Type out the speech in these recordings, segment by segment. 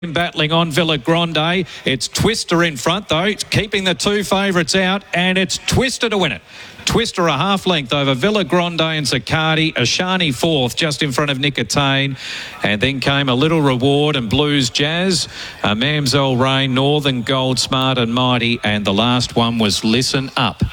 Battling on Villa Grande. It's Twister in front though. It's keeping the two favourites out, and it's Twister to win it. Twister a half length over Villa Grande and Zaccardi. Ashani fourth, just in front of Nicotine. And then came A Little Reward and Blues Jazz. Mamselle Rain, Northern Gold, Smart and Mighty. And the last one was Listen Up.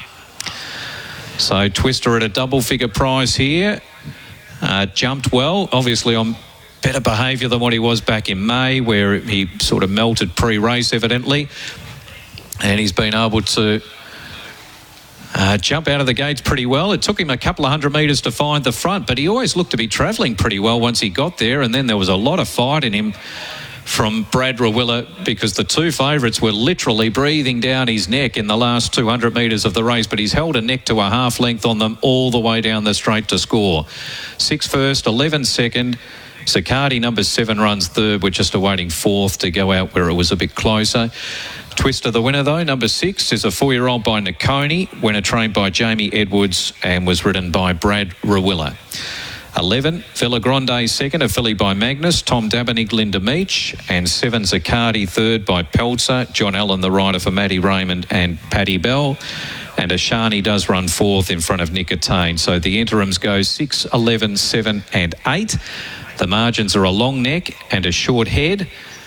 So Twister at a double figure price here. Jumped well, obviously on better behaviour than what he was back in May, where he sort of melted pre-race evidently, and he's been able to jump out of the gates pretty well. It took him a couple of 100 metres to find the front, but he always looked to be travelling pretty well once he got there, and then there was a lot of fight in him from Brad Rawiller, because the two favourites were literally breathing down his neck in the last 200 metres of the race, but he's held a neck to a half length on them all the way down the straight to score. 6 first, 11 second. Zaccardi, number 7, runs third. We're just awaiting fourth to go out where it was a bit closer. Twister the winner though, number 6, is a 4-year-old by Nakoni, winner trained by Jamie Edwards and was ridden by Brad Rawiller. 11, Villa Grande second, a filly by Magnus, Tom Dabernig, Linda Meach, and 7, Zaccardi third by Peltzer, John Allen the rider for Matty Raymond and Paddy Bell. And Ashani does run fourth in front of Nicotine. So the interims go 6, 11, 7 and 8. The margins are a long neck and a short head.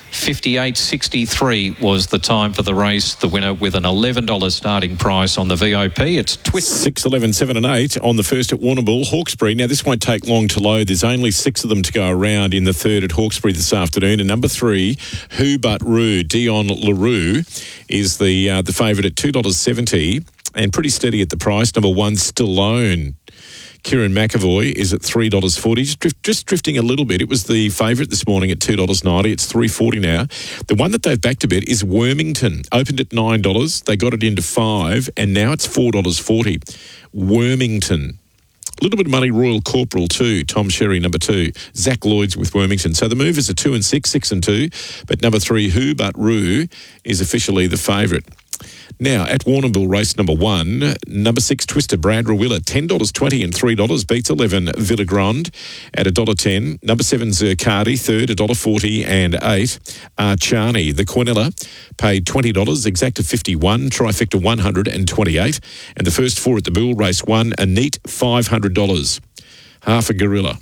58.63 was the time for the race. The winner with an $11 starting price on the VOP. It's Twister. 6, 11, 7 and 8 on the first at Warrnambool. Hawkesbury. Now, this won't take long to load. There's only 6 of them to go around in the third at Hawkesbury this afternoon. And number 3, Who But Roo, Dion LaRue, is the favourite at $2.70 and pretty steady at the price. Number 1, Stallone. Kieran McAvoy is at $3.40, just drifting a little bit. It was the favourite this morning at $2.90. It's $3.40 now. The one that they've backed a bit is Wormington. Opened at $9. They got it into $5, and now it's $4.40. Wormington. A little bit of money, Royal Corporal too. Tom Sherry, number 2. Zach Lloyd's with Wormington. So the movers are 2 and 6, 6 and 2. But number 3, Who But Roo, is officially the favourite. Now, at Warrnambool, race number 1, number 6, Twister, Brad Rawiller, $10.20 and $3, beats 11, Villa Grande at $1.10. Number 7, Zaccardi, third, $1.40 and 8. Archani, the Quinella, paid $20, exacta 51, trifecta 128. And the first 4 at the Bull, race 1, a neat $500. Half a gorilla.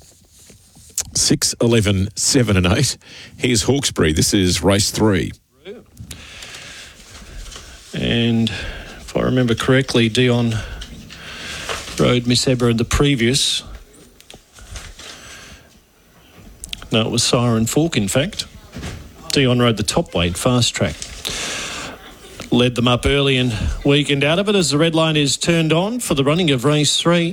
6, 11, 7 and 8. Here's Hawkesbury. This is race 3. And if I remember correctly, Dion rode Miss Eber in the previous. No, it was Siren Fork, in fact. Dion rode the top weight, fast track. Led them up early and weakened out of it as the red line is turned on for the running of race 3.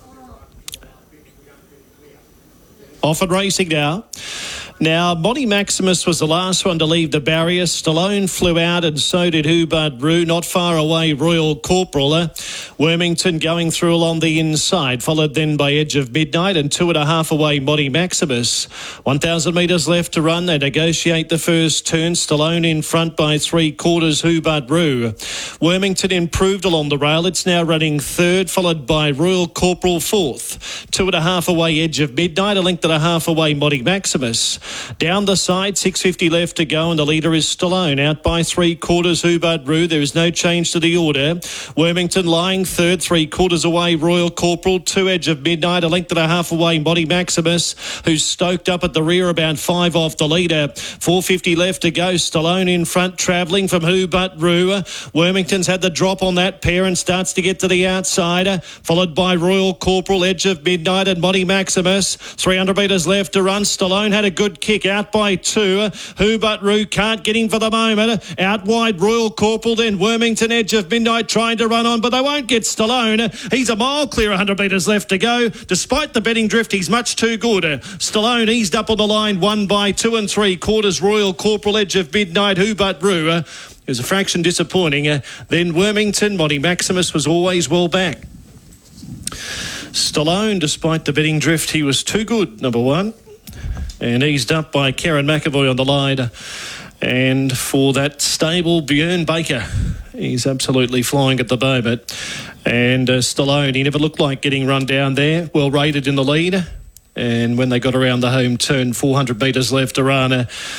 Off and racing now. Now, Monty Maximus was the last one to leave the barrier. Stallone flew out and so did Who But Roo. Not far away, Royal Corporal. Wormington going through along the inside, followed then by Edge of Midnight, and 2.5 away, Monty Maximus. 1,000 metres left to run. They negotiate the first turn. Stallone in front by 3/4, Who But Roo. Wormington improved along the rail. It's now running third, followed by Royal Corporal fourth. 2.5 away, Edge of Midnight. A length and a half away, Monty Maximus. Down the side, 6.50 left to go, and the leader is Stallone. Out by 3/4, Who But Roo. There is no change to the order. Wormington lying third, 3/4 away, Royal Corporal. 2 Edge of Midnight, a length and a half away, Monty Maximus, who's stoked up at the rear, about 5 off the leader. 4.50 left to go. Stallone in front, travelling from Who But Roo. Wormington's had the drop on that pair and starts to get to the outside, followed by Royal Corporal, Edge of Midnight, and Monty Maximus. 300 metres left to run. Stallone had a good kick out by 2. Who But Roo can't get him for the moment. Out wide, Royal Corporal, then Wormington, Edge of Midnight trying to run on, but they won't get Stallone. He's a mile clear, 100 metres left to go. Despite the betting drift, he's much too good. Stallone eased up on the line, 1 by 2 3/4, Royal Corporal, Edge of Midnight, Who But Roo. It was a fraction disappointing. Then Wormington, Monty Maximus was always well back. Stallone, despite the betting drift, he was too good, number 1. And eased up by Kieran McAvoy on the line. And for that stable, Björn Baker, he's absolutely flying at the moment. And Stallone, he never looked like getting run down there. Well rated in the lead. And when they got around the home turn, 400 metres left to run,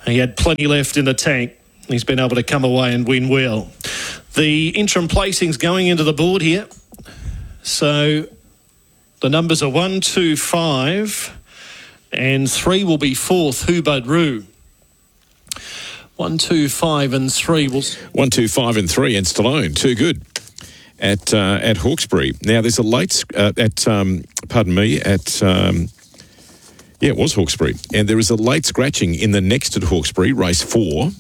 He had plenty left in the tank. He's been able to come away and win well. The interim placings going into the board here. So the numbers are 1, 2, 5, and 3 will be fourth, Hubert Roo. 1, 2, 5 and 3 will... 1, 2, 5 and 3 and Stallone. Too good at Hawkesbury. Now, there's a late... it was Hawkesbury. And there is a late scratching in the next at Hawkesbury, race 4.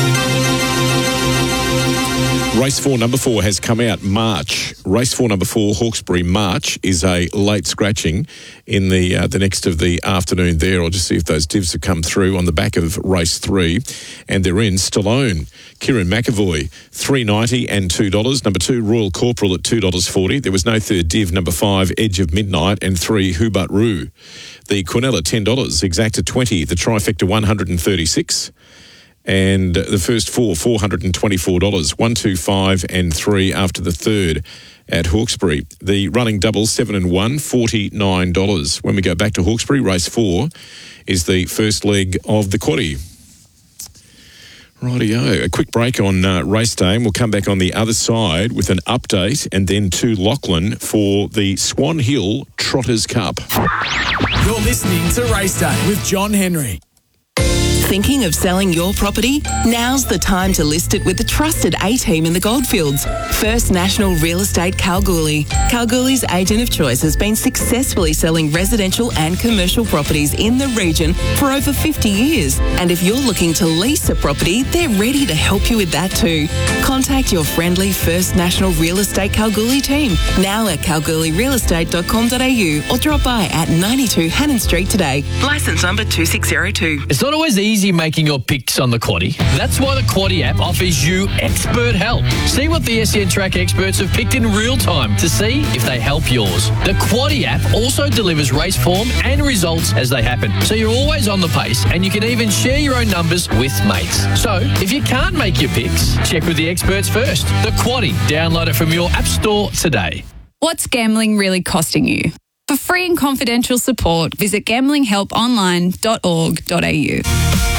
Race 4, number 4 has come out, March. Race 4, number 4, Hawkesbury, March, is a late scratching in the next of the afternoon there. I'll just see if those divs have come through on the back of race 3. And they're in Stallone, Kieran McAvoy, $3.90 and $2. Number 2, Royal Corporal at $2.40. There was no third div. Number 5, Edge of Midnight, and 3, Hubert Roo. The Quinella, $10. Exacta, $20. The Trifecta, $136. And the first 4, $424. 1, 2, 5 and 3 after the third at Hawkesbury. The running double, 7 and 1, $49. When we go back to Hawkesbury, race 4 is the first leg of the quaddie. Rightio. A quick break on race day, and we'll come back on the other side with an update and then to Lachlan for the Swan Hill Trotters Cup. You're listening to Race Day with John Henry. Thinking of selling your property? Now's the time to list it with the trusted A-team in the Goldfields. First National Real Estate Kalgoorlie. Kalgoorlie's agent of choice has been successfully selling residential and commercial properties in the region for over 50 years. And if you're looking to lease a property, they're ready to help you with that too. Contact your friendly First National Real Estate Kalgoorlie team, now at kalgoorlierealestate.com.au, or drop by at 92 Hannon Street today. Licence number 2602. It's not always easy making your picks on the quaddie. That's why the Quaddie app offers you expert help. See what the SEN Track experts have picked in real time to see if they help yours. The Quaddie app also delivers race form and results as they happen, so you're always on the pace and you can even share your own numbers with mates. So, if you can't make your picks, check with the experts first. The Quaddie. Download it from your app store today. What's gambling really costing you? For free and confidential support, visit gamblinghelponline.org.au.